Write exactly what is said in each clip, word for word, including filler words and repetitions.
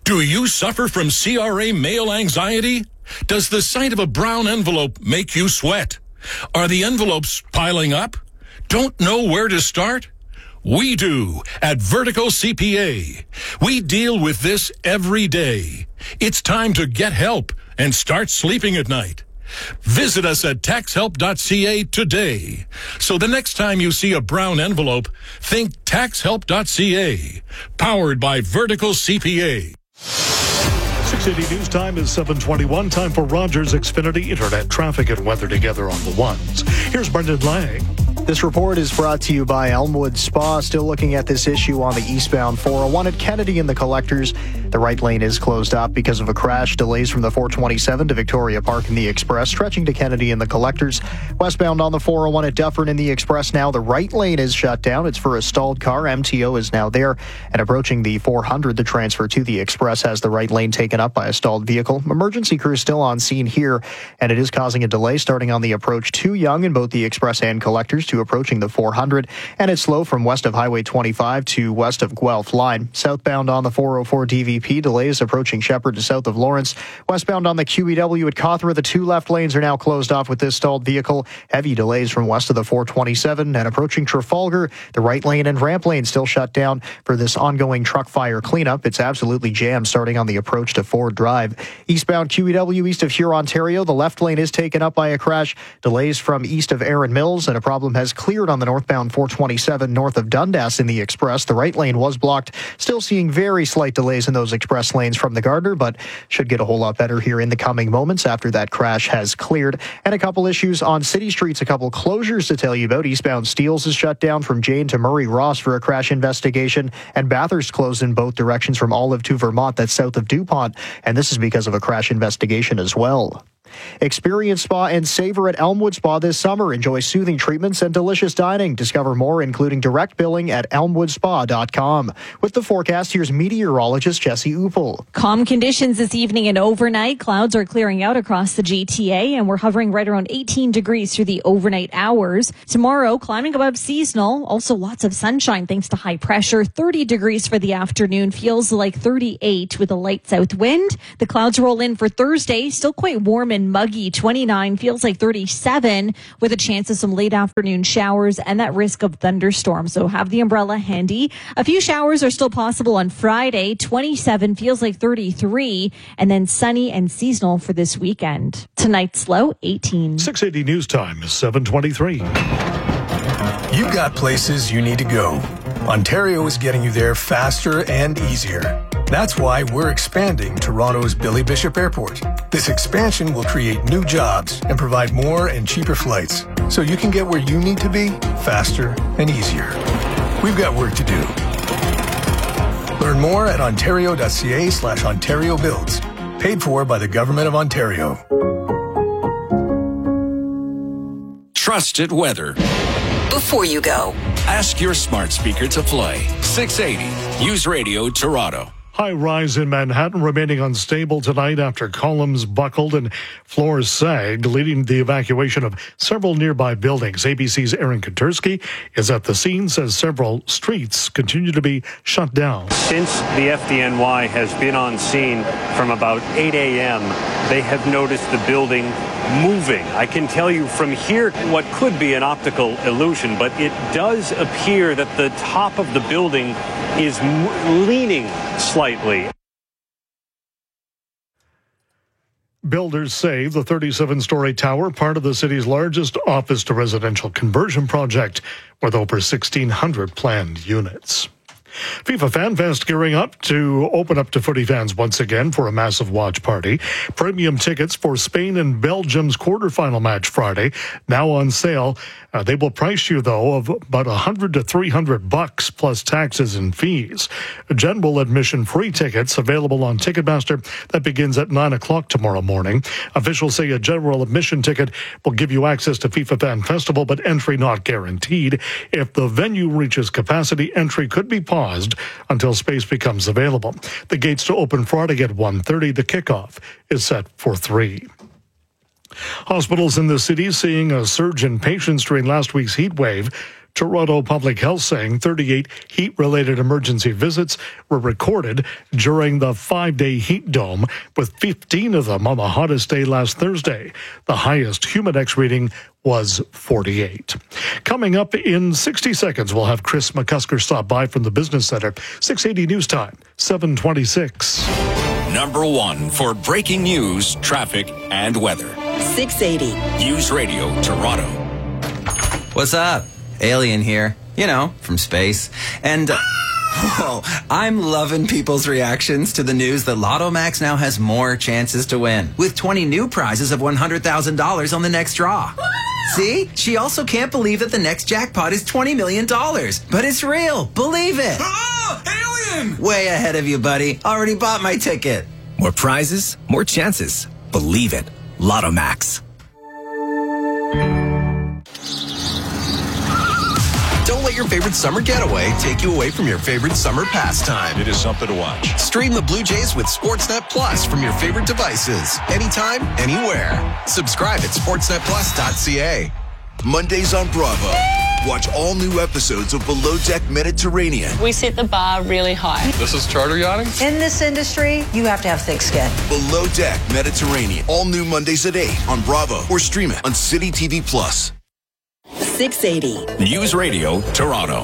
Do you suffer from C R A mail anxiety? Does the sight of a brown envelope make you sweat? Are the envelopes piling up? Don't know where to start? We do at Vertical C P A. We deal with this every day. It's time to get help and start sleeping at night. Visit us at tax help dot c a today. So the next time you see a brown envelope, think tax help dot c a. Powered by Vertical C P A. six eighty News Time is seven twenty-one. Time for Rogers Xfinity Internet traffic and weather together on the ones. Here's Brendan Lang. This report is brought to you by Elmwood Spa. Still looking at this issue on the eastbound four oh one at Kennedy and the Collectors. The right lane is closed up because of a crash. Delays from the four twenty-seven to Victoria Park in the Express, stretching to Kennedy and the Collectors. Westbound on the four oh one at Dufferin in the Express now. The right lane is shut down. It's for a stalled car. M T O is now there. And approaching the four hundred, the transfer to the Express has the right lane taken up by a stalled vehicle. Emergency crew still on scene here, and it is causing a delay starting on the approach to Yonge in both the Express and Collectors to approaching the four hundred, and it's slow from west of Highway twenty-five to west of Guelph Line. Southbound on the four oh four D V P, delays approaching Shepherd to south of Lawrence. Westbound on the Q E W at Cawthra, the two left lanes are now closed off with this stalled vehicle. Heavy delays from west of the four twenty-seven and approaching Trafalgar. The right lane and ramp lane still shut down for this ongoing truck fire cleanup. It's absolutely jammed starting on the approach to Ford Drive. Eastbound Q E W east of Huron, Ontario, the left lane is taken up by a crash. Delays from east of Erin Mills, and a problem has cleared on the northbound four twenty-seven north of Dundas in the Express. The right lane was blocked. Still seeing very slight delays in those express lanes from the Gardner, but should get a whole lot better here in the coming moments after that crash has cleared. And a couple issues on city streets, a couple closures to tell you about. Eastbound Steeles is shut down from Jane to Murray Ross for a crash investigation, and Bathurst closed in both directions from Olive to Vermont, that's south of DuPont, and this is because of a crash investigation as well. Experience spa and savor at Elmwood Spa this summer. Enjoy soothing treatments and delicious dining. Discover more, including direct billing, at elmwood spa dot com. With the forecast, here's meteorologist Jesse Upel. Calm conditions this evening and overnight. Clouds are clearing out across the G T A, and we're hovering right around eighteen degrees through the overnight hours. Tomorrow, climbing above seasonal. Also lots of sunshine thanks to high pressure. thirty degrees for the afternoon. Feels like thirty-eight with a light south wind. The clouds roll in for Thursday. Still quite warm and muggy. twenty-nine, feels like thirty-seven, with a chance of some late afternoon showers and that risk of thunderstorms. So have the umbrella handy. A few showers are still possible on Friday. twenty-seven, feels like thirty-three, and then sunny and seasonal for this weekend. Tonight's low, eighteen. six eighty News Time is seven twenty-three. You've got places you need to go. Ontario is getting you there faster and easier. That's why we're expanding Toronto's Billy Bishop Airport. This expansion will create new jobs and provide more and cheaper flights, so you can get where you need to be faster and easier. We've got work to do. Learn more at ontario.ca slash Ontario Builds. Paid for by the Government of Ontario. Trusted weather. Before you go, Ask your smart speaker to play. six eighty News Radio Toronto. High rise in Manhattan remaining unstable tonight after columns buckled and floors sagged, leading to the evacuation of several nearby buildings. A B C's Aaron Katersky is at the scene, says several streets continue to be shut down. Since the F D N Y has been on scene from about eight a.m., they have noticed the building moving. I can tell you from here what could be an optical illusion, but it does appear that the top of the building is leaning slightly. Builders say the thirty-seven-story tower, part of the city's largest office-to-residential conversion project, with over sixteen hundred planned units. FIFA FanFest gearing up to open up to footy fans once again for a massive watch party. Premium tickets for Spain and Belgium's quarterfinal match Friday now on sale. Uh, they will price you, though, of about one hundred to three hundred bucks plus taxes and fees. General admission free tickets available on Ticketmaster. That begins at nine o'clock tomorrow morning. Officials say a general admission ticket will give you access to FIFA Fan Festival, but entry not guaranteed. If the venue reaches capacity, entry could be paused until space becomes available. The gates to open Friday at one thirty. The kickoff is set for three. Hospitals in the city seeing a surge in patients during last week's heat wave. Toronto Public Health saying thirty-eight heat-related emergency visits were recorded during the five-day heat dome, with fifteen of them on the hottest day last Thursday. The highest Humidex reading was forty-eight. Coming up in sixty seconds, we'll have Chris McCusker stop by from the Business Center. six eighty News Time, seven twenty-six. Number one for breaking news, traffic, and weather. six eighty. News Radio Toronto. What's up? Alien here. You know, from space. And... Uh, Oh, I'm loving people's reactions to the news that Lotto Max now has more chances to win, with twenty new prizes of one hundred thousand dollars on the next draw. See? She also can't believe that the next jackpot is twenty million dollars. But it's real. Believe it. Oh, alien! Way ahead of you, buddy. Already bought my ticket. More prizes, more chances. Believe it. Lotto Max. Don't let your favorite summer getaway take you away from your favorite summer pastime. It is something to watch. Stream the Blue Jays with Sportsnet Plus from your favorite devices. Anytime, anywhere. Subscribe at sportsnet plus dot c a. Mondays on Bravo. Watch all new episodes of Below Deck Mediterranean. We set the bar really high. This is charter yachting? In this industry, you have to have thick skin. Below Deck Mediterranean. All new Mondays at eight on Bravo or stream it on City T V Plus. six eighty. News Radio Toronto.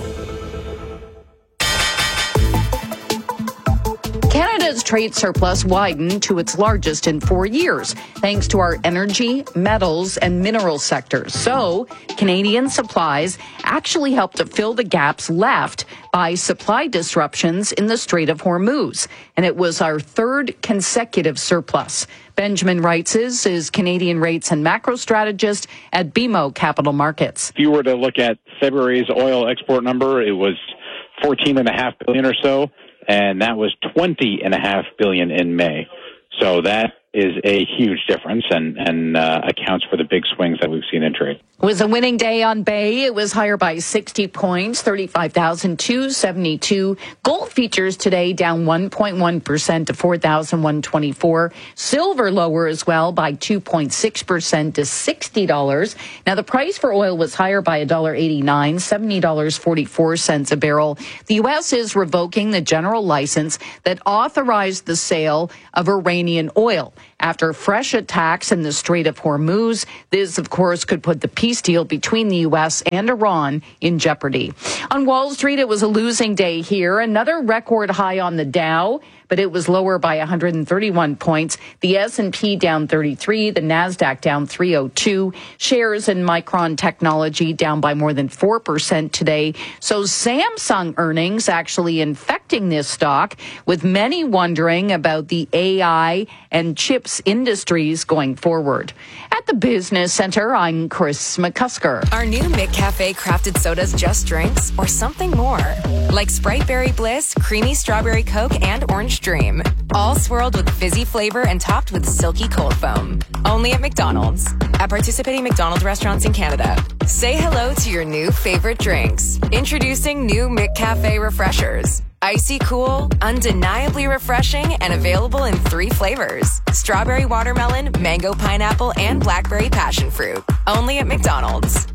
Canada's trade surplus widened to its largest in four years, thanks to our energy, metals, and mineral sectors. So, Canadian supplies actually helped to fill the gaps left by supply disruptions in the Strait of Hormuz. And it was our third consecutive surplus. Benjamin Reitzes is Canadian rates and macro strategist at B M O Capital Markets. If you were to look at February's oil export number, it was fourteen and a half billion or so, and that was twenty and a half billion in May. So that is a huge difference and, and uh, accounts for the big swings that we've seen in trade. It was a winning day on Bay. It was higher by sixty points, thirty-five thousand two hundred seventy-two. Gold futures today down one point one percent to four thousand one hundred twenty-four. Silver lower as well by two point six percent to sixty dollars. Now, the price for oil was higher by one dollar eighty-nine, seventy dollars and forty-four cents a barrel. The U S is revoking the general license that authorized the sale of Iranian oil after fresh attacks in the Strait of Hormuz. This, of course, could put the peace deal between the U S and Iran in jeopardy. On Wall Street, it was a losing day here. Another record high on the Dow, but it was lower by one hundred thirty-one points. The S and P down thirty-three, the NASDAQ down three oh two. Shares in Micron Technology down by more than four percent today. So Samsung earnings actually infecting this stock, with many wondering about the A I and chips industries going forward. At the Business Center, I'm Chris McCusker. Are new McCafe crafted sodas just drinks or something more? Like Sprite Berry Bliss, Creamy Strawberry Coke, and Orange Dream. All swirled with fizzy flavor and topped with silky cold foam. Only at McDonald's. At participating McDonald's restaurants in Canada. Say hello to your new favorite drinks. Introducing new McCafe Refreshers. Icy cool, undeniably refreshing, and available in three flavors. Strawberry watermelon, mango pineapple, and blackberry passion fruit. Only at McDonald's.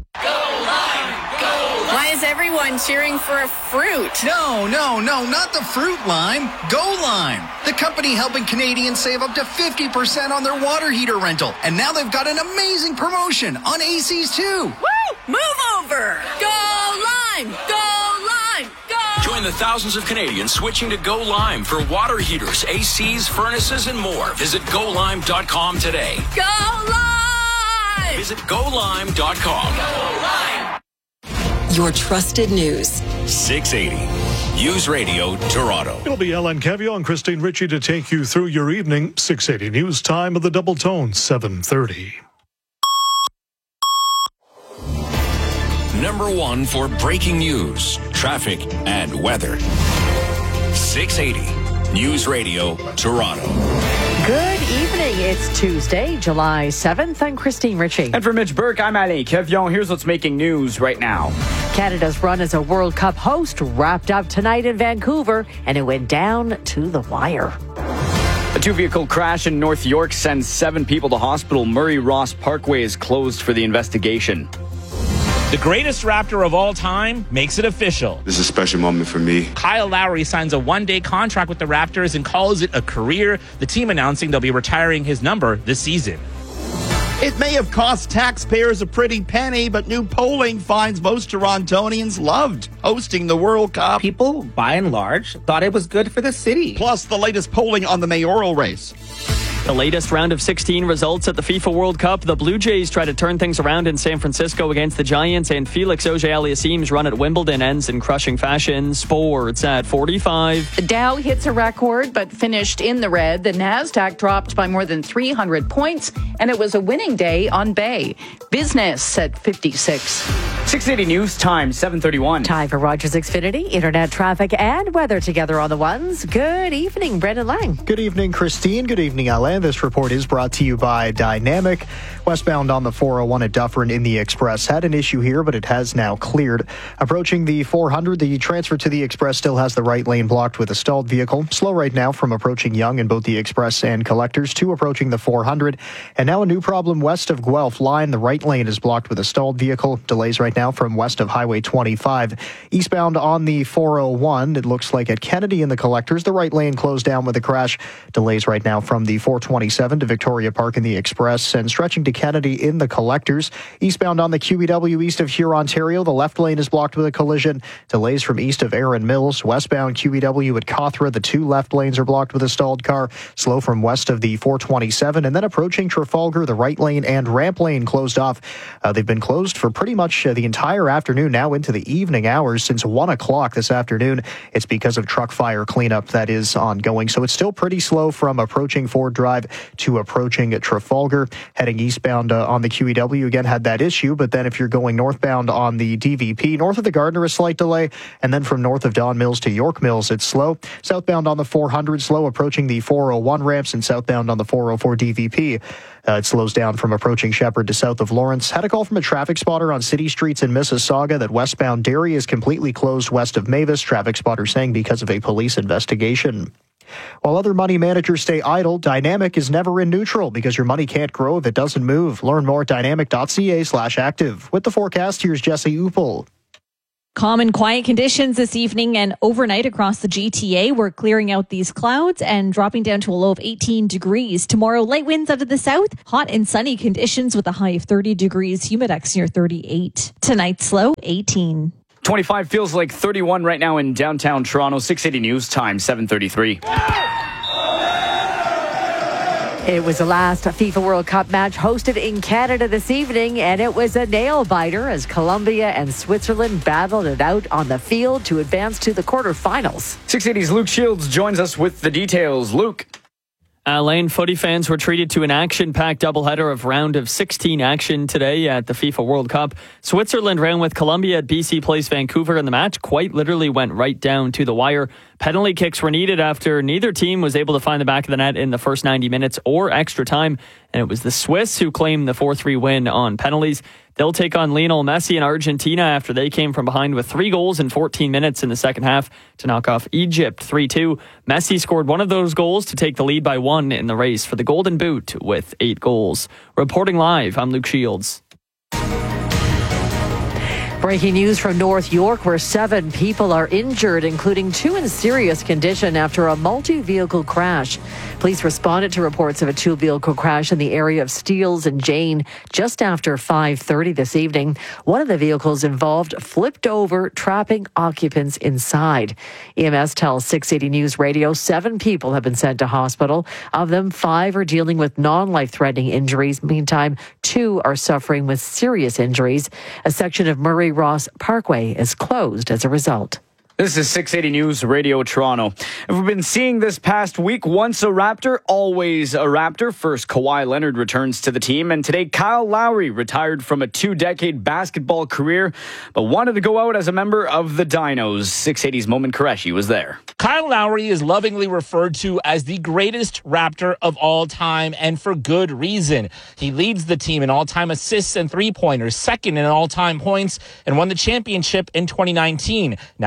Why is everyone cheering for a fruit? No, no, no, not the fruit lime. Go Lime, the company helping Canadians save up to fifty percent on their water heater rental. And now they've got an amazing promotion on A Cs too. Woo! Move over! Go Lime! Go Lime! Go! Join the thousands of Canadians switching to Go Lime for water heaters, A Cs, furnaces, and more. Visit go lime dot com today. Go Lime! Visit go lime dot com. Go Lime! Your trusted news. six eighty. News Radio Toronto. It'll be Ellen Kevio and Christine Ritchie to take you through your evening. six eighty News Time of the Double Tone, seven thirty. Number one for breaking news, traffic, and weather. six eighty. News Radio Toronto. Good evening. It's Tuesday, July seventh. I'm Christine Ritchie. And for Mitch Burke, I'm Alain Kevion. Here's what's making news right now. Canada's run as a World Cup host wrapped up tonight in Vancouver, and it went down to the wire. A two-vehicle crash in North York sends seven people to hospital. Murray Ross Parkway is closed for the investigation. The greatest Raptor of all time makes it official. This is a special moment for me. Kyle Lowry signs a one-day contract with the Raptors and calls it a career, the team announcing they'll be retiring his number this season. It may have cost taxpayers a pretty penny, but new polling finds most Torontonians loved hosting the World Cup. People, by and large, thought it was good for the city. Plus, the latest polling on the mayoral race. The latest round of sixteen results at the FIFA World Cup. The Blue Jays try to turn things around in San Francisco against the Giants, and Felix Auger-Aliassime's run at Wimbledon ends in crushing fashion. Sports at forty-five. The Dow hits a record, but finished in the red. The Nasdaq dropped by more than three hundred points, and it was a winning day on Bay. Business at fifty-six. six eighty News Time, seven thirty-one. Time for Rogers Xfinity, internet traffic, and weather together on the ones. Good evening, Brendan Lang. Good evening, Christine. Good evening, Alain. This report is brought to you by Dynamic. Westbound on the four oh one at Dufferin in the Express had an issue here, but it has now cleared. Approaching the four hundred, the transfer to the Express still has the right lane blocked with a stalled vehicle. Slow right now from approaching Yonge in both the Express and Collectors to approaching the four hundred. And now a new problem west of Guelph line. The right lane is blocked with a stalled vehicle. Delays right now from west of Highway twenty-five. Eastbound on the four oh one, it looks like at Kennedy in the Collectors, the right lane closed down with a crash. Delays right now from the four twenty-seven to Victoria Park in the Express and stretching to Kennedy in the Collectors. Eastbound on the Q E W east of Huron, Ontario, the left lane is blocked with a collision. Delays from east of Erin Mills. Westbound Q E W at Cawthra, the two left lanes are blocked with a stalled car. Slow from west of the four twenty-seven, and then approaching Trafalgar, the right lane and ramp lane closed off. Uh, they've been closed for pretty much uh, the entire afternoon, now into the evening hours since one o'clock this afternoon. It's because of truck fire cleanup that is ongoing. So it's still pretty slow from approaching Ford Drive to approaching Trafalgar. Heading eastbound uh, on the Q E W, again, had that issue, but then if you're going northbound on the D V P, north of the Gardner, a slight delay, and then from north of Don Mills to York Mills, it's slow. Southbound on the four hundred, slow approaching the four oh one ramps, and southbound on the four oh four D V P. Uh, it slows down from approaching Shepherd to south of Lawrence. Had a call from a traffic spotter on city streets in Mississauga that westbound Derry is completely closed west of Mavis. Traffic spotter saying because of a police investigation. While other money managers stay idle, Dynamic is never in neutral because your money can't grow if it doesn't move. Learn more at dynamic.ca slash active. With the forecast, here's Jesse Upel. Calm and quiet conditions this evening and overnight across the G T A. We're clearing out these clouds and dropping down to a low of eighteen degrees. Tomorrow, light winds out of the south, hot and sunny conditions with a high of thirty degrees, humidex near thirty-eight. Tonight's low, eighteen. twenty-five feels like thirty-one right now in downtown Toronto. six eighty News Time, seven thirty-three. It was the last FIFA World Cup match hosted in Canada this evening, and it was a nail-biter as Colombia and Switzerland battled it out on the field to advance to the quarterfinals. six eighty's Luke Shields joins us with the details. Luke. Alain, footy fans were treated to an action-packed doubleheader of round of sixteen action today at the FIFA World Cup. Switzerland ran with Colombia at B C Place Vancouver, and the match quite literally went right down to the wire. Penalty kicks were needed after neither team was able to find the back of the net in the first ninety minutes or extra time, and it was the Swiss who claimed the four three win on penalties. They'll take on Lionel Messi in Argentina after they came from behind with three goals in fourteen minutes in the second half to knock off Egypt three two. Messi scored one of those goals to take the lead by one in the race for the Golden Boot with eight goals. Reporting live, I'm Luke Shields. Breaking news from North York, where seven people are injured, including two in serious condition after a multi-vehicle crash. Police responded to reports of a two-vehicle crash in the area of Steeles and Jane just after five thirty this evening. One of the vehicles involved flipped over, trapping occupants inside. E M S tells six eighty News Radio seven people have been sent to hospital. Of them, five are dealing with non-life-threatening injuries. Meantime, two are suffering with serious injuries. A section of Murray Ross Parkway is closed as a result. This is six eighty News Radio Toronto. We've been seeing this past week, once a Raptor, always a Raptor. First, Kawhi Leonard returns to the team, and today Kyle Lowry retired from a two-decade basketball career, but wanted to go out as a member of the Dinos. six eighty's Moment Qureshi was there. Kyle Lowry is lovingly referred to as the greatest Raptor of all time, and for good reason. He leads the team in all-time assists and three-pointers, second in all-time points, and won the championship in twenty nineteen. Now he signed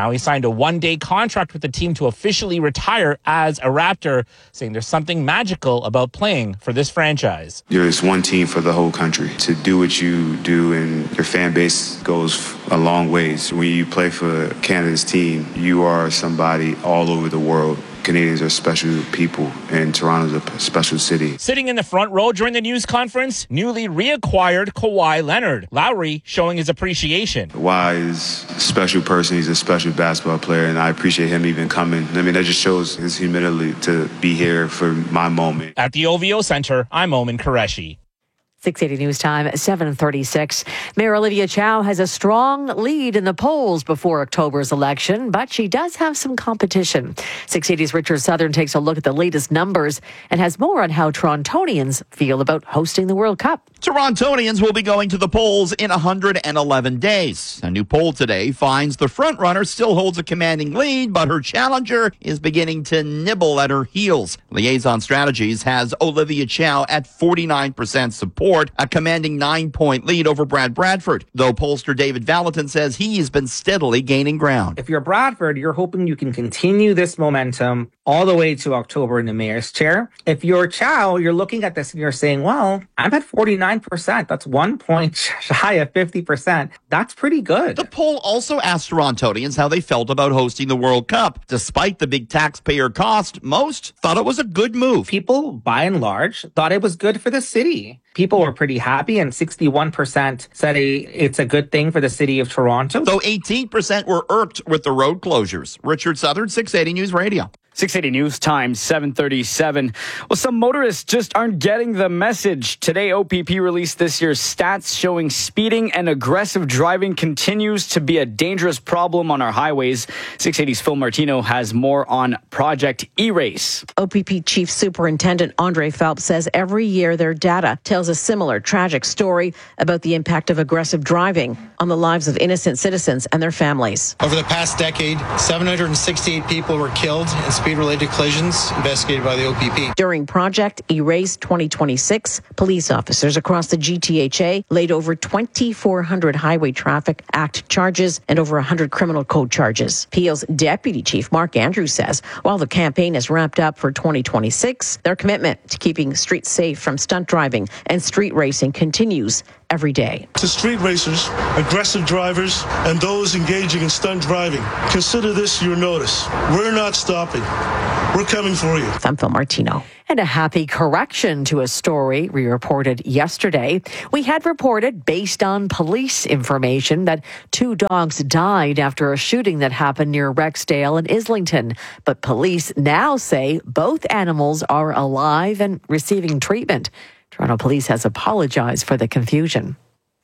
signed a one-day contract with the team to officially retire as a Raptor, saying there's something magical about playing for this franchise. There's one team for the whole country. To do what you do and your fan base goes a long ways. When you play for Canada's team, you are somebody all over the world. Canadians are special people, and Toronto's a special city. Sitting in the front row during the news conference, newly reacquired Kawhi Leonard. Lowry showing his appreciation. Kawhi is a special person. He's a special basketball player, and I appreciate him even coming. I mean, that just shows his humility to be here for my moment. At the O V O Center, I'm Omen Qureshi. six eighty News Time, seven thirty-six. Mayor Olivia Chow has a strong lead in the polls before October's election, but she does have some competition. six eighty's Richard Southern takes a look at the latest numbers and has more on how Torontonians feel about hosting the World Cup. Torontonians will be going to the polls in one hundred eleven days. A new poll today finds the frontrunner still holds a commanding lead, but her challenger is beginning to nibble at her heels. Liaison Strategies has Olivia Chow at forty-nine percent support, a commanding nine-point lead over Brad Bradford, though pollster David Valentin says he has been steadily gaining ground. If you're Bradford, you're hoping you can continue this momentum all the way to October in the mayor's chair. If you're Chow, you're looking at this and you're saying, well, I'm at forty-nine percent. That's one point shy of fifty percent. That's pretty good. The poll also asked Torontonians how they felt about hosting the World Cup. Despite the big taxpayer cost, most thought it was a good move. People, by and large, thought it was good for the city. People were pretty happy, and sixty-one percent said it's a good thing for the city of Toronto. Though eighteen percent were irked with the road closures. Richard Southern, six eighty News Radio. six eighty News Time, seven thirty-seven. Well, some motorists just aren't getting the message. Today, O P P released this year's stats showing speeding and aggressive driving continues to be a dangerous problem on our highways. six eighty's Phil Martino has more on Project E-Race. O P P Chief Superintendent Andre Phelps says every year their data tells a similar tragic story about the impact of aggressive driving on the lives of innocent citizens and their families. Over the past decade, seven hundred sixty-eight people were killed in speed-related collisions investigated by the O P P. During Project Erase twenty twenty-six, police officers across the G T H A laid over twenty-four hundred Highway Traffic Act charges and over one hundred criminal code charges. P O's Deputy Chief Mark Andrews says while the campaign is wrapped up for twenty twenty-six, their commitment to keeping streets safe from stunt driving and street racing continues every day. To street racers, aggressive drivers, and those engaging in stunt driving, consider this your notice. We're not stopping. We're coming for you. I'm Phil Martino. And a happy correction to a story we reported yesterday. We had reported, based on police information, that two dogs died after a shooting that happened near Rexdale and Islington. But police now say both animals are alive and receiving treatment. Toronto Police has apologized for the confusion.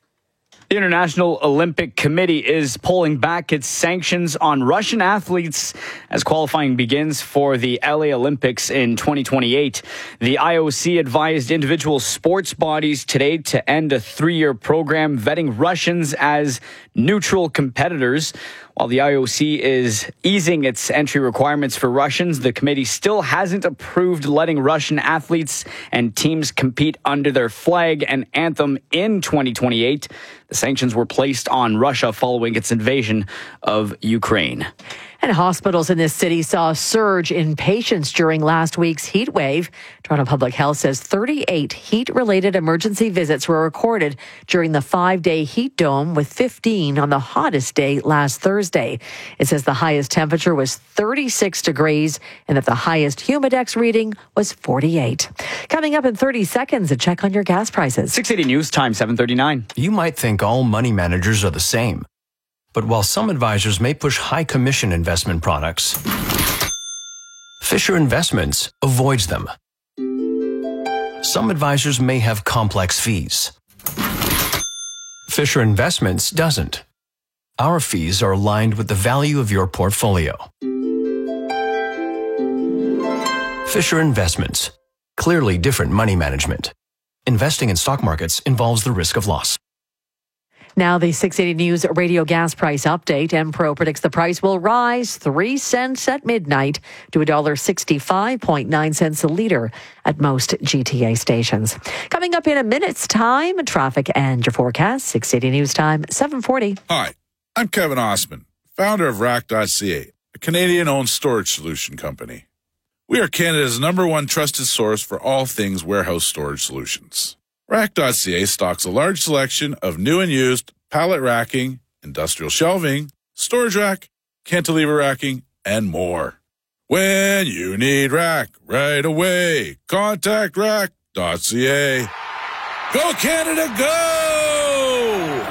The International Olympic Committee is pulling back its sanctions on Russian athletes as qualifying begins for the L A Olympics in twenty twenty-eight. The I O C advised individual sports bodies today to end a three-year program vetting Russians as neutral competitors. While the I O C is easing its entry requirements for Russians, the committee still hasn't approved letting Russian athletes and teams compete under their flag and anthem in twenty twenty-eight. The sanctions were placed on Russia following its invasion of Ukraine. And hospitals in this city saw a surge in patients during last week's heat wave. Toronto Public Health says thirty-eight heat-related emergency visits were recorded during the five-day heat dome, with fifteen on the hottest day last Thursday. It says the highest temperature was thirty-six degrees and that the highest humidex reading was forty-eight. Coming up in thirty seconds, a check on your gas prices. six eighty News Time, seven thirty-nine. You might think all money managers are the same. But while some advisors may push high commission investment products, Fisher Investments avoids them. Some advisors may have complex fees. Fisher Investments doesn't. Our fees are aligned with the value of your portfolio. Fisher Investments. Clearly different money management. Investing in stock markets involves the risk of loss. Now the six eighty News radio gas price update. Enpro predicts the price will rise three cents at midnight to one dollar sixty-five point nine cents a litre at most G T A stations. Coming up in a minute's time, traffic and your forecast. six eighty News Time, seven forty. Hi, I'm Kevin Osman, founder of rack dot c a, a Canadian-owned storage solution company. We are Canada's number one trusted source for all things warehouse storage solutions. rack dot c a stocks a large selection of new and used pallet racking, industrial shelving, storage rack, cantilever racking, and more. When you need rack right away, contact rack dot c a. Go Canada, go!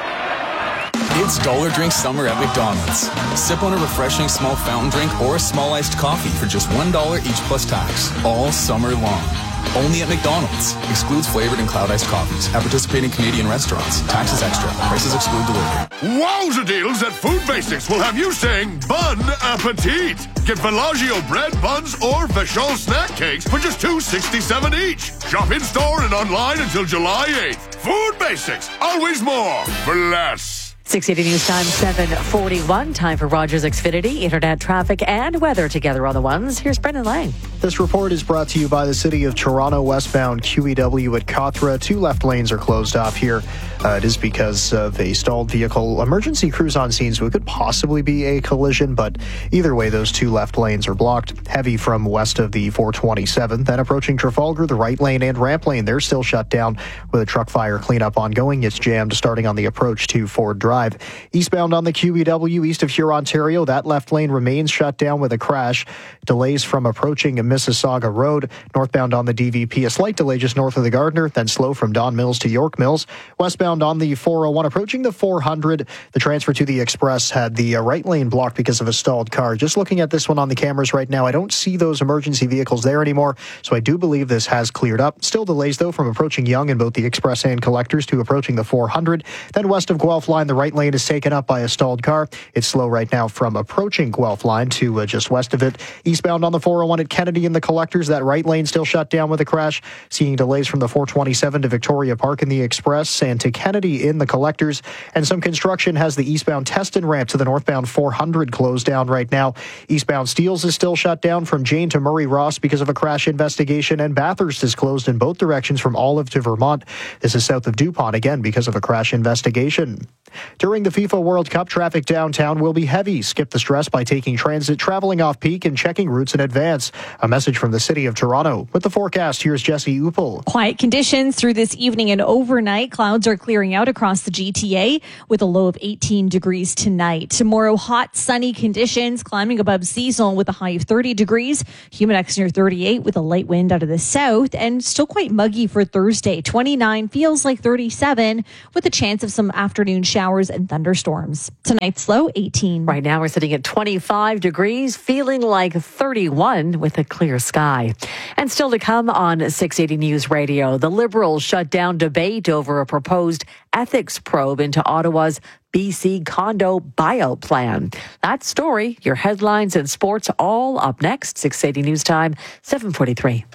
It's Dollar Drink Summer at McDonald's. Sip on a refreshing small fountain drink or a small iced coffee for just one dollar each plus tax, all summer long. Only at McDonald's. Excludes flavored and cloud iced coffees. At participating Canadian restaurants. Taxes extra. Prices exclude delivery. Wowza deals at Food Basics will have you saying bon appetit. Get Bellagio bread, buns, or Vachon snack cakes for just two dollars and sixty-seven cents each. Shop in-store and online until July eighth. Food Basics. Always more for less. six eighty News Time, seven forty-one. Time for Rogers Xfinity, internet traffic and weather together on the ones. Here's Brendan Lang. This report is brought to you by the City of Toronto westbound Q E W at Cawthra. Two left lanes are closed off here. Uh, it is because of a stalled vehicle. Emergency crews on scene, so it could possibly be a collision, but either way, those two left lanes are blocked. Heavy from west of the four twenty-seven. Then approaching Trafalgar, the right lane and ramp lane, they're still shut down with a truck fire cleanup ongoing. It's jammed starting on the approach to Ford Drive. Eastbound on the Q E W east of Huron, Ontario, that left lane remains shut down with a crash. Delays from approaching Mississauga Road. Northbound on the D V P, a slight delay just north of the Gardiner, then slow from Don Mills to York Mills. Westbound on the four oh one, approaching the four hundred. The transfer to the Express had the uh, right lane blocked because of a stalled car. Just looking at this one on the cameras right now, I don't see those emergency vehicles there anymore, so I do believe this has cleared up. Still delays, though, from approaching Yonge in both the Express and Collectors to approaching the four hundred. Then west of Guelph Line, the right lane is taken up by a stalled car. It's slow right now from approaching Guelph Line to uh, just west of it. Eastbound on the four oh one at Kennedy in the Collectors, that right lane still shut down with a crash. Seeing delays from the four twenty-seven to Victoria Park in the Express and to Kennedy in the Collectors. And some construction has the eastbound Teston ramp to the northbound four hundred closed down right now. Eastbound Steeles is still shut down from Jane to Murray Ross because of a crash investigation, and Bathurst is closed in both directions from Olive to Vermont. This is south of DuPont again because of a crash investigation. During the FIFA World Cup, traffic downtown will be heavy. Skip the stress by taking transit, traveling off peak, and checking routes in advance. A message from the City of Toronto. With the forecast, here's Jesse Uppel. Quiet conditions through this evening and overnight. Clouds are clearing out across the G T A with a low of eighteen degrees tonight. Tomorrow, hot, sunny conditions, climbing above seasonal with a high of thirty degrees. Humidex near thirty-eight with a light wind out of the south, and still quite muggy for Thursday. twenty-nine feels like thirty-seven with a chance of some afternoon showers and thunderstorms. Tonight's low, eighteen. Right now we're sitting at twenty-five degrees, feeling like thirty-one with a clear sky. And still to come on six eighty News Radio, the Liberals shut down debate over a proposed ethics probe into Ottawa's B C condo buyout plan. That story, your headlines and sports all up next. six eighty News Time, seven forty-three.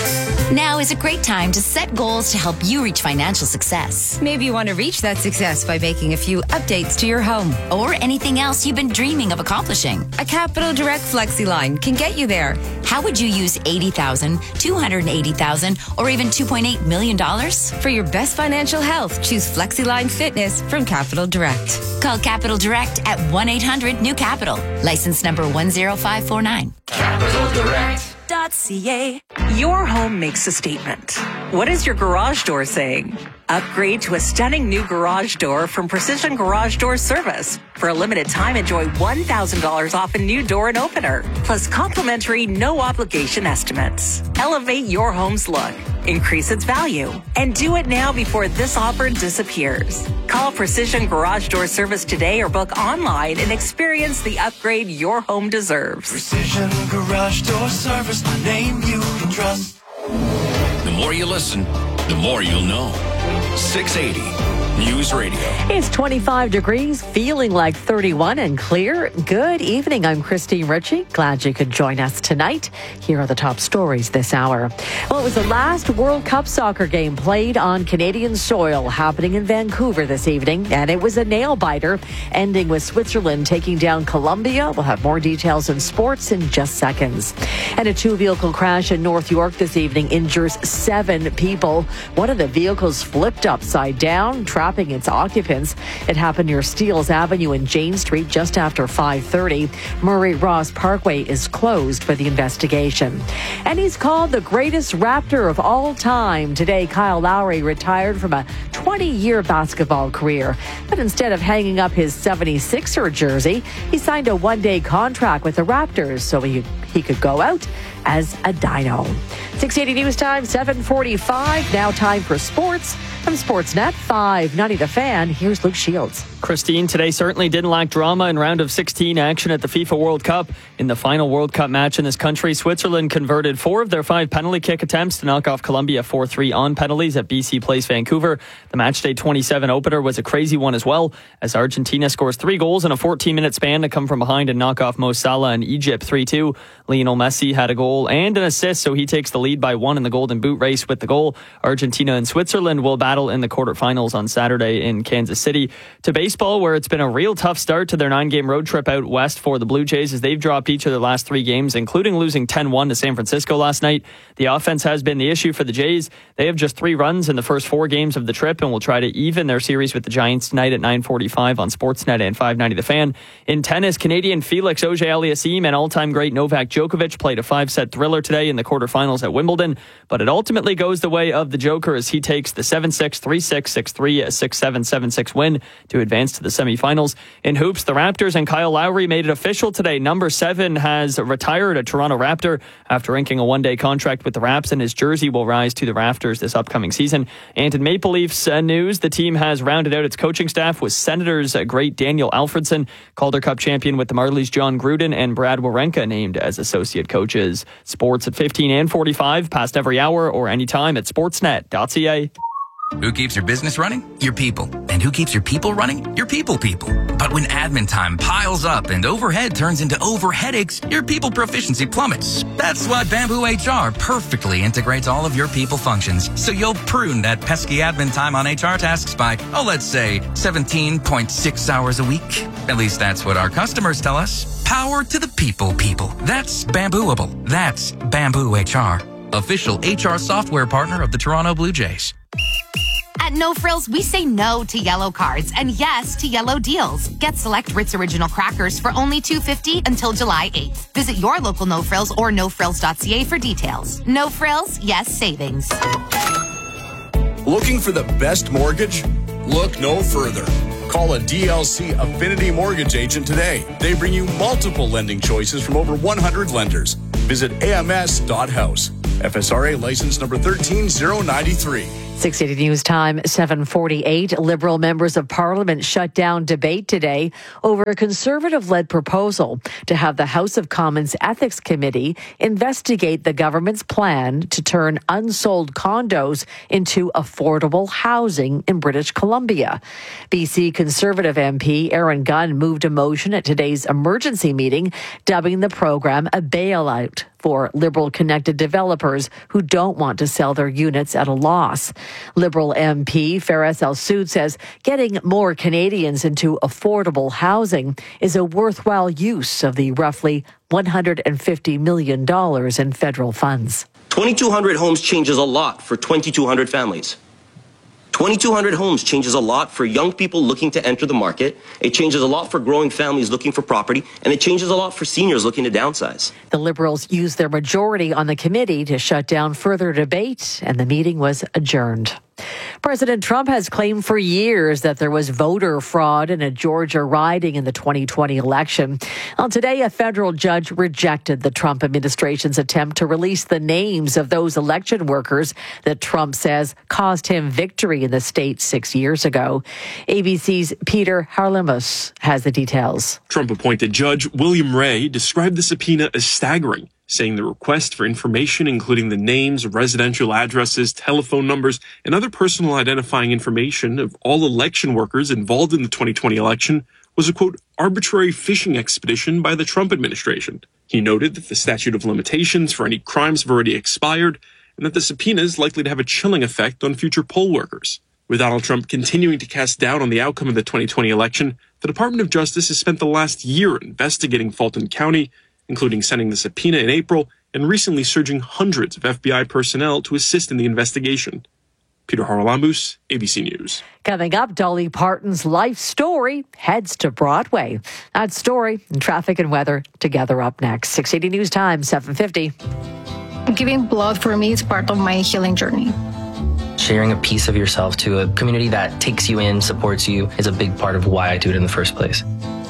Now is a great time to set goals to help you reach financial success. Maybe you want to reach that success by making a few updates to your home or anything else you've been dreaming of accomplishing. A Capital Direct Flexi line can get you there. How would you use eighty thousand dollars, two hundred eighty thousand dollars, or even two point eight million dollars? For your best financial health, choose FlexiLine Fitness from Capital Direct. Call Capital Direct at one eight hundred new capital. License number one zero five four nine. Capital Direct. .ca. Your home makes a statement. What is your garage door saying? Upgrade to a stunning new garage door from Precision Garage Door Service. For a limited time, enjoy one thousand dollars off a new door and opener, plus complimentary no-obligation estimates. Elevate your home's look, increase its value, and do it now before this offer disappears. Call Precision Garage Door Service today or book online and experience the upgrade your home deserves. Precision Garage Door Service, the name you can trust. The more you listen, the more you'll know. six eighty News Radio. It's twenty-five degrees, feeling like thirty-one and clear. Good evening. I'm Christine Ritchie. Glad you could join us tonight. Here are the top stories this hour. Well, it was the last World Cup soccer game played on Canadian soil, happening in Vancouver this evening, and it was a nail-biter, ending with Switzerland taking down Colombia. We'll have more details in sports in just seconds. And a two-vehicle crash in North York this evening injures seven people. One of the vehicle's flipped upside down, trapping its occupants. It happened near Steeles Avenue and Jane Street just after five thirty. Murray Ross Parkway is closed for the investigation. And he's called the greatest Raptor of all time. Today, Kyle Lowry retired from a twenty-year basketball career. But instead of hanging up his seventy-sixer jersey, he signed a one-day contract with the Raptors so he, he could go out as a Dino. six eighty News Time, seven forty-five. Now time for sports. From Sportsnet five ninety The Fan, here's Luke Shields. Christine, today certainly didn't lack drama in round of sixteen action at the FIFA World Cup. In the final World Cup match in this country, Switzerland converted four of their five penalty kick attempts to knock off Colombia four three on penalties at B C Place Vancouver. The matchday twenty-seven opener was a crazy one as well, as Argentina scores three goals in a fourteen-minute span to come from behind and knock off Mo Salah and Egypt three two. Lionel Messi had a goal and an assist, so he takes the lead by one in the Golden Boot race with the goal. Argentina and Switzerland will battle in the quarterfinals on Saturday in Kansas City. To baseball, where it's been a real tough start to their nine-game road trip out west for the Blue Jays as they've dropped each of their last three games, including losing ten one to San Francisco last night. The offense has been the issue for the Jays. They have just three runs in the first four games of the trip and will try to even their series with the Giants tonight at nine forty-five on Sportsnet and five ninety The Fan. In tennis, Canadian Felix Auger-Aliassime and all-time great Novak Djokovic played a five-set thriller today in the quarterfinals at Wimbledon, but it ultimately goes the way of the Joker as he takes the seven six, three six, six three, six seven, seven six win to advance to the semifinals. In hoops, the Raptors and Kyle Lowry made it official today. Number seven has retired, a Toronto Raptor, after inking a one-day contract with the Raps, and his jersey will rise to the rafters this upcoming season. And in Maple Leafs uh, news, the team has rounded out its coaching staff with Senators uh, great Daniel Alfredson, Calder Cup champion with the Marlies John Gruden, and Brad Warenka named as associate coaches. Sports at fifteen and forty-five, past every hour or anytime at sportsnet dot c a. Who keeps your business running? Your people. And who keeps your people running? Your people people. But when admin time piles up and overhead turns into over headaches, your people proficiency plummets. That's why Bamboo H R perfectly integrates all of your people functions, so you'll prune that pesky admin time on H R tasks by, oh, let's say seventeen point six hours a week. At least that's what our customers tell us. Power to the people people. That's Bambooable. That's Bamboo H R. Official H R software partner of the Toronto Blue Jays. At No Frills, we say no to yellow cards and yes to yellow deals. Get select Ritz Original crackers for only two dollars and fifty cents until July eighth. Visit your local No Frills or no frills dot c a for details. No Frills, yes savings. Looking for the best mortgage? Look no further. Call a D L C Affinity Mortgage agent today. They bring you multiple lending choices from over one hundred lenders. Visit A M S dot house. F S R A license number one three zero nine three. six eighty News Time, seven forty-eight. Liberal members of Parliament shut down debate today over a Conservative-led proposal to have the House of Commons Ethics Committee investigate the government's plan to turn unsold condos into affordable housing in British Columbia. B C Conservative M P Aaron Gunn moved a motion at today's emergency meeting, dubbing the program a bailout for Liberal-connected developers who don't want to sell their units at a loss. Liberal M P Faris El-Soud says getting more Canadians into affordable housing is a worthwhile use of the roughly one hundred fifty million dollars in federal funds. twenty-two hundred homes changes a lot for twenty-two hundred families. twenty-two hundred homes changes a lot for young people looking to enter the market. It changes a lot for growing families looking for property, and it changes a lot for seniors looking to downsize. The Liberals used their majority on the committee to shut down further debate, and the meeting was adjourned. President Trump has claimed for years that there was voter fraud in a Georgia riding in the twenty twenty election. Well, today, a federal judge rejected the Trump administration's attempt to release the names of those election workers that Trump says caused him victory in the state six years ago. A B C's Peter Harlemus has the details. Trump-appointed Judge William Ray described the subpoena as staggering, saying the request for information, including the names, residential addresses, telephone numbers, and other personal identifying information of all election workers involved in the twenty twenty election, was a, quote, arbitrary fishing expedition by the Trump administration. He noted that the statute of limitations for any crimes have already expired, and that the subpoena is likely to have a chilling effect on future poll workers. With Donald Trump continuing to cast doubt on the outcome of the twenty twenty election, the Department of Justice has spent the last year investigating Fulton County, including sending the subpoena in April and recently surging hundreds of F B I personnel to assist in the investigation. Peter Haralambous, A B C News. Coming up, Dolly Parton's life story heads to Broadway. That story and traffic and weather together up next. six eighty News Time, seven fifty. Giving blood for me is part of my healing journey. Sharing a piece of yourself to a community that takes you in, supports you, is a big part of why I do it in the first place.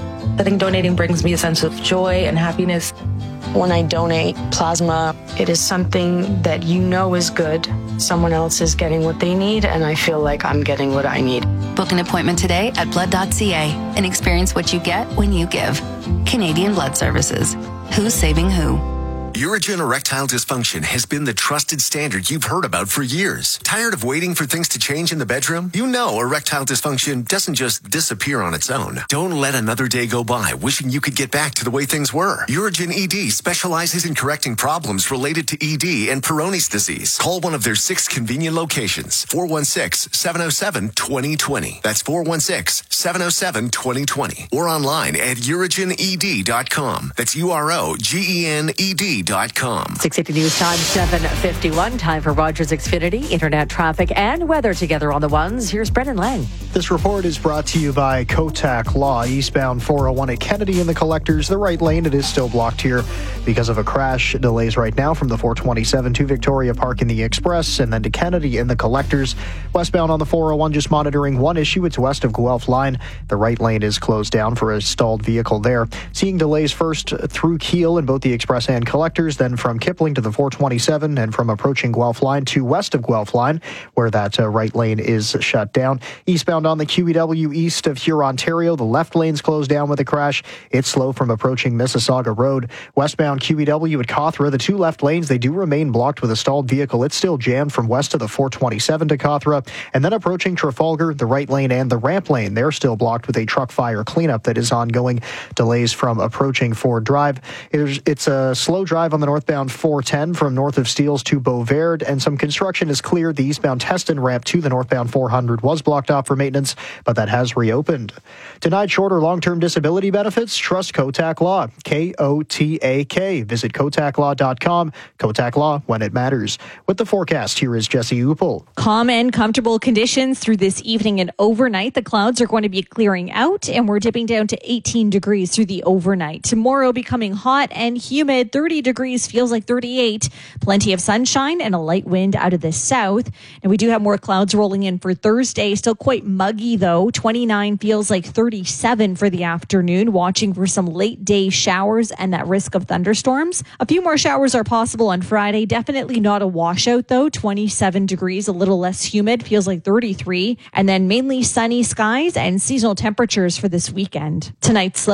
I think donating brings me a sense of joy and happiness. When I donate plasma, it is something that you know is good. Someone else is getting what they need, and I feel like I'm getting what I need. Book an appointment today at blood dot c a and experience what you get when you give. Canadian Blood Services. Who's saving who? Urigen erectile dysfunction has been the trusted standard you've heard about for years. Tired of waiting for things to change in the bedroom? You know erectile dysfunction doesn't just disappear on its own. Don't let another day go by wishing you could get back to the way things were. Urigen E D specializes in correcting problems related to E D and Peyronie's disease. Call one of their six convenient locations. four one six, seven oh seven, two oh two oh. That's four one six, seven oh seven, two oh two oh. Or online at urigen e d dot com. That's U R O G E N E D dot com. six eighty News Time, seven fifty-one. Time for Rogers Xfinity. Internet traffic and weather together on the ones. Here's Brendan Lang. This report is brought to you by Kotak Law. Eastbound four oh one at Kennedy in the Collectors. The right lane, it is still blocked here because of a crash. Delays right now from the four twenty-seven to Victoria Park in the Express and then to Kennedy in the Collectors. Westbound on the four oh one, just monitoring one issue. It's west of Guelph Line. The right lane is closed down for a stalled vehicle there. Seeing delays first through Kiel in both the Express and Collectors, then from Kipling to the four twenty-seven and from approaching Guelph Line to west of Guelph Line, where that uh, right lane is shut down. Eastbound on the Q E W east of Hurontario, the left lane's closed down with a crash. It's slow from approaching Mississauga Road. Westbound Q E W at Cawthra, the two left lanes, they do remain blocked with a stalled vehicle. It's still jammed from west of the four twenty-seven to Cawthra. And then approaching Trafalgar, the right lane and the ramp lane, they're still blocked with a truck fire cleanup that is ongoing. Delays from approaching Ford Drive. It's, it's a slow drive on the northbound four ten from north of Steeles to Beauverde, and some construction is cleared. The eastbound Teston ramp to the northbound four hundred was blocked off for maintenance, but that has reopened. Denied short or long-term disability benefits? Trust Kotak Law. K O T A K. Visit kotak law dot com. Kotak Law, when it matters. With the forecast, here is Jesse Uppel. Calm and comfortable conditions through this evening and overnight. The clouds are going to be clearing out, and we're dipping down to eighteen degrees through the overnight. Tomorrow becoming hot and humid. thirty degrees feels like thirty-eight. Plenty of sunshine and a light wind out of the south. And we do have more clouds rolling in for Thursday. Still quite muggy, though. twenty-nine feels like thirty-seven for the afternoon. Watching for some late day showers and that risk of thunderstorms. A few more showers are possible on Friday. Definitely not a washout, though. twenty-seven degrees, a little less humid. Feels like thirty-three. And then mainly sunny skies and seasonal temperatures for this weekend. Tonight's